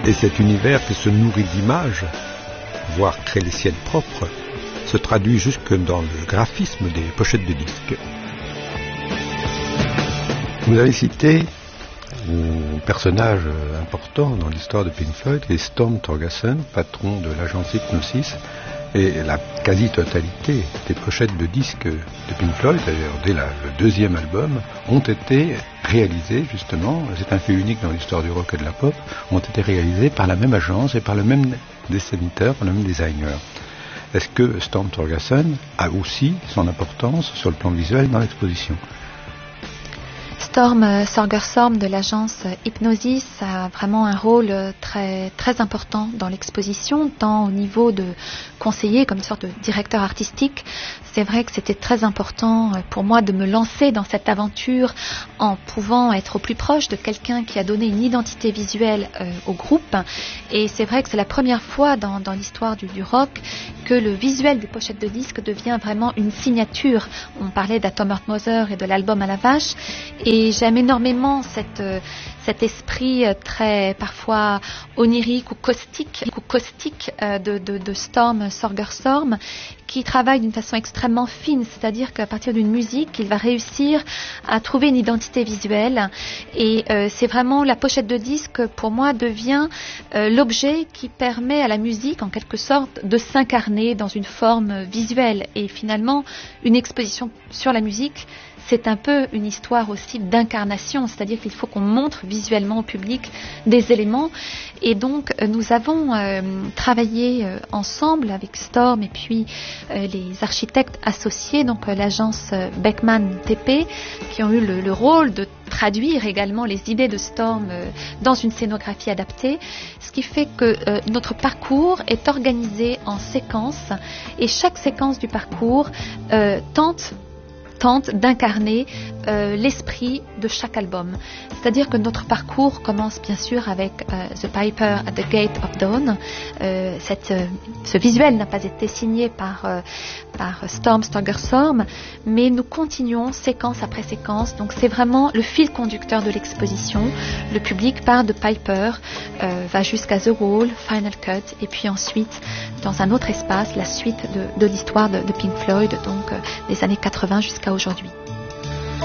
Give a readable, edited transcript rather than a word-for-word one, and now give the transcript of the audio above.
Et cet univers qui se nourrit d'images, voire crée des siennes propres, se traduit jusque dans le graphisme des pochettes de disques. Vous avez cité un personnage important dans l'histoire de Pink Floyd, qui est Storm Thorgerson, patron de l'agence Hipgnosis, et la quasi-totalité des pochettes de disques de Pink Floyd, d'ailleurs dès le deuxième album, ont été réalisées justement, c'est un fait unique dans l'histoire du rock et de la pop, ont été réalisées par la même agence et par le même dessinateur, par le même designer. Est-ce que Storm Thorgerson a aussi son importance sur le plan visuel dans l'exposition ? Storm Thorgerson de l'agence Hipgnosis a vraiment un rôle très, très important dans l'exposition, tant au niveau de conseiller comme une sorte de directeur artistique. C'est vrai que c'était très important pour moi de me lancer dans cette aventure en pouvant être au plus proche de quelqu'un qui a donné une identité visuelle au groupe. Et c'est vrai que c'est la première fois dans l'histoire du rock que le visuel des pochettes de disques devient vraiment une signature. On parlait d'Atom Heart Mother et de l'album à la vache. Et j'aime énormément cet esprit très parfois onirique ou caustique de Storm Thorgerson, qui travaille d'une façon extrêmement fine, c'est-à-dire qu'à partir d'une musique, il va réussir à trouver une identité visuelle. Et c'est vraiment la pochette de disque, pour moi, devient l'objet qui permet à la musique, en quelque sorte, de s'incarner dans une forme visuelle. Et finalement, une exposition sur la musique, c'est un peu une histoire aussi d'incarnation, c'est-à-dire qu'il faut qu'on montre visuellement au public des éléments. Et donc, nous avons travaillé ensemble avec Storm et puis les architectes associés, donc l'agence Beckman TP, qui ont eu le rôle de traduire également les idées de Storm dans une scénographie adaptée, ce qui fait que notre parcours est organisé en séquences et chaque séquence du parcours tente d'incarner l'esprit de chaque album. C'est-à-dire que notre parcours commence bien sûr avec The Piper at the Gate of Dawn. Ce visuel n'a pas été signé par Storm Thorgerson, mais nous continuons séquence après séquence. Donc c'est vraiment le fil conducteur de l'exposition. Le public part de Piper, va jusqu'à The Wall, Final Cut, et puis ensuite dans un autre espace, la suite de l'histoire de Pink Floyd, donc des années 80 jusqu'à aujourd'hui.